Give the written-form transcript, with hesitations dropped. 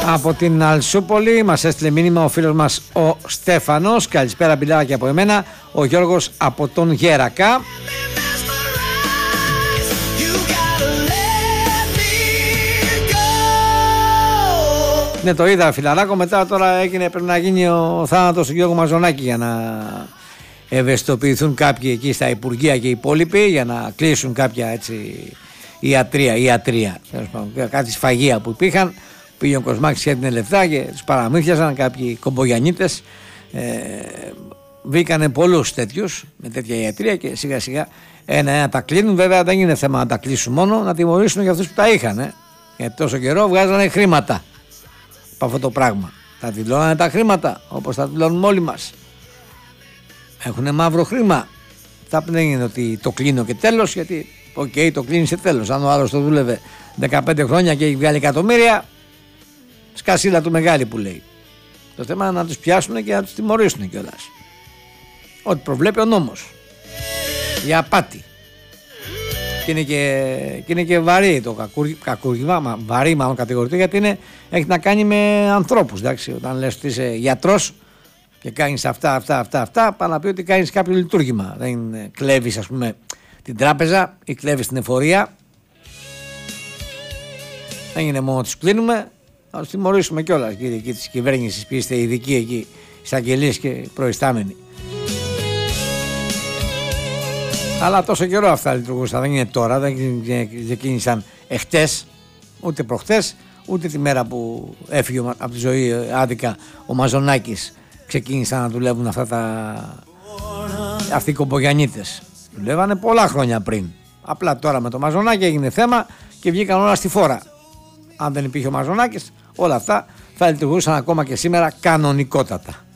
Από την Αλσούπολη μας έστειλε μήνυμα ο φίλος μας ο Στέφανος. Καλησπέρα μπιλάρια από εμένα. Ο Γιώργος από τον Γέρακα. Ναι, το είδα φιλαράκο. Μετά τώρα πρέπει να γίνει ο θάνατος του Γιώργου Μαζονάκη για να ευαισθητοποιηθούν κάποιοι εκεί στα Υπουργεία και οι υπόλοιποι, για να κλείσουν κάποια έτσι ιατρία. Κάτι σφαγεία που υπήρχαν. Πήγε ο Κοσμάκης και έδινε λεφτά και τους παραμύθιαζαν κάποιοι κομπογιανίτες. Βρήκανε πολλούς τέτοιους με τέτοια ιατρία και σιγά σιγά ένα-ένα τα κλείνουν. Βέβαια δεν είναι θέμα να τα κλείσουν μόνο, να τιμωρήσουν για αυτούς που τα είχαν. Γιατί τόσο καιρό βγάζανε χρήματα από αυτό το πράγμα. Θα δηλώνανε τα χρήματα όπως θα δηλώνουμε όλοι μας. Έχουνε μαύρο χρήμα. Θα δεν είναι ότι το κλείνω και τέλος, γιατί το κλείνει σε τέλος. Αν ο άλλος το δούλευε 15 χρόνια και έχει βγάλει εκατομμύρια, σκασίλα του μεγάλη που λέει. Το θέμα είναι να τους πιάσουν και να τους τιμωρήσουν κιόλας. Ό,τι προβλέπει ο νόμος. Για απάτη. Και είναι και βαρύ το κακούργημα, βαρύ μάλλον κατηγορητό, γιατί έχει να κάνει με ανθρώπους. Εντάξει, όταν λες ότι είσαι γιατρός και κάνεις αυτά, πάνω να πει ότι κάνεις κάποιο λειτουργήμα. Δεν κλέβεις, ας πούμε, την τράπεζα ή κλέβεις την εφορία. Δεν είναι μόνο τους κλείνουμε, να τους τιμωρήσουμε κιόλας, κύριε, εκεί της κυβέρνησης που είστε ειδικοί εκεί, εισαγγελίες και προϊστάμενοι. Αλλά τόσο καιρό αυτά λειτουργούσαν, δεν είναι τώρα, δεν ξεκίνησαν εχτες, ούτε προχτες, ούτε τη μέρα που έφυγε από τη ζωή άδικα ο Μαζονάκης ξεκίνησαν να δουλεύουν αυτοί οι κομπογιανίτες. Δουλεύανε πολλά χρόνια πριν. Απλά τώρα με το Μαζονάκη έγινε θέμα και βγήκαν όλα στη φόρα. Αν δεν υπήρχε ο Μαζονάκης, όλα αυτά θα λειτουργούσαν ακόμα και σήμερα κανονικότατα.